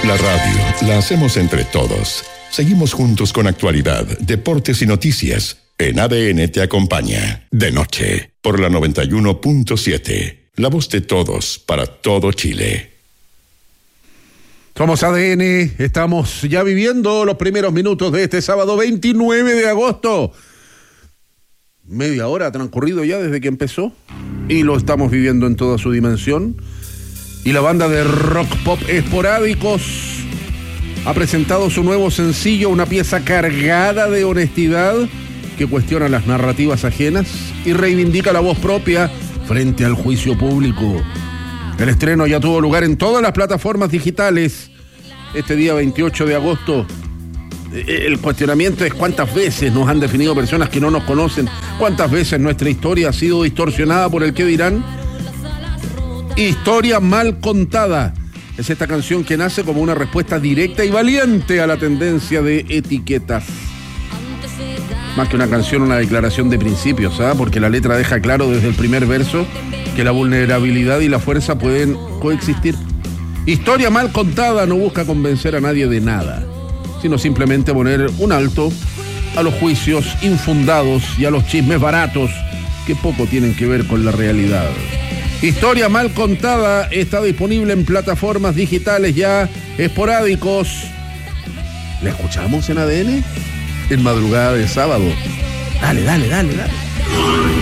La radio la hacemos entre todos. Seguimos juntos con actualidad, deportes y noticias. En ADN te acompaña. De noche, por la 91.7. La voz de todos, para todo Chile. Somos ADN, estamos ya viviendo los primeros minutos de este sábado 29 de agosto. Media hora ha transcurrido ya desde que empezó y lo estamos viviendo en toda su dimensión. Y la banda de rock pop Esporádicos ha presentado su nuevo sencillo, una pieza cargada de honestidad que cuestiona las narrativas ajenas y reivindica la voz propia frente al juicio público. El estreno ya tuvo lugar en todas las plataformas digitales este día 28 de agosto. El cuestionamiento es cuántas veces nos han definido personas que no nos conocen, cuántas veces nuestra historia ha sido distorsionada por el qué dirán. Historia mal contada es esta canción que nace como una respuesta directa y valiente a la tendencia de etiquetas. Más que una canción, una declaración de principios, ¿sabes? Porque la letra deja claro desde el primer verso que la vulnerabilidad y la fuerza pueden coexistir. Historia mal contada no busca convencer a nadie de nada, sino simplemente poner un alto a los juicios infundados y a los chismes baratos que poco tienen que ver con la realidad. Historia mal contada está disponible en plataformas digitales ya. Esporádicos. ¿La escuchamos en ADN? En madrugada de sábado. Dale.